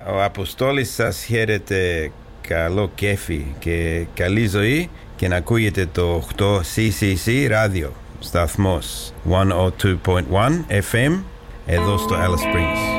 Ο Αποστόλης σας χαίρεται. Καλό κέφι και καλή ζωή και να ακούγεται το 8 CCC ράδιο σταθμός 102.1 FM εδώ στο Alice Springs.